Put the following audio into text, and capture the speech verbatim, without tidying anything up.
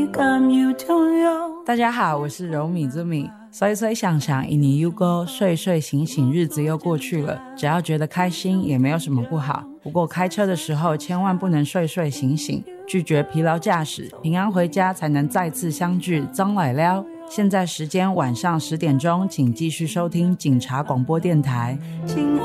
大家好，我是柔米之米。随随想想一年又过，睡睡醒醒日子又过去了，只要觉得开心也没有什么不好。不过开车的时候千万不能睡睡醒醒，拒绝疲劳驾驶，平安回家才能再次相聚。张来了，现在时间晚上十点钟，请继续收听警察广播电台。